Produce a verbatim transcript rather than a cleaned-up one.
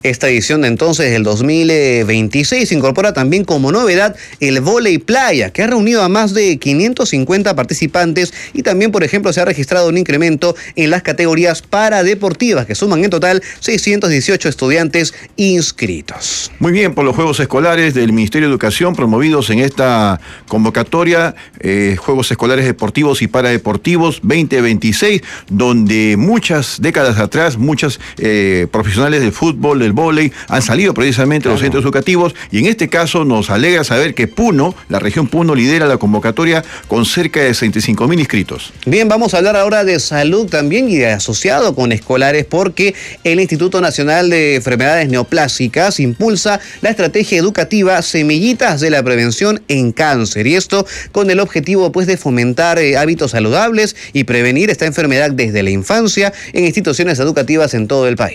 Esta edición de entonces del dos mil veintiséis incorpora también como novedad el vóley playa, que ha reunido a más de quinientos cincuenta participantes y también, por ejemplo, se ha registrado un incremento en las categorías paradeportivas, que suman en total seiscientos dieciocho estudiantes inscritos. Muy bien, por los Juegos Escolares del Ministerio de Educación promovidos en esta convocatoria, eh, Juegos Escolares Deportivos y Paradeportivos veinte veintiséis, donde muchas décadas atrás, muchas eh, profesionales del fútbol, del vóley, han salido precisamente a los centros educativos, y en este caso nos alegra saber que Puno, la región Puno, lidera la convocatoria con cerca de sesenta y cinco mil inscritos. Bien, vamos a hablar ahora de salud también y de asociado con escolares, porque el Instituto Nacional de Enfermedades Neoplásicas impulsa la estrategia educativa Semillitas de la Prevención en Cáncer, y esto con el objetivo pues de fomentar eh, hábitos saludables y prevenir esta enfermedad desde la infancia en instituciones educativas en todo el país.